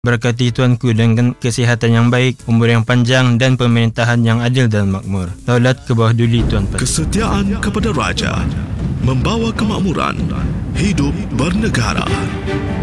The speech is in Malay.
Berkati tuanku dengan kesihatan yang baik, umur yang panjang dan pemerintahan yang adil dan makmur. Daulat ke bawah duli Tuan Peri. Kesetiaan kepada Raja membawa kemakmuran, hidup bernegara.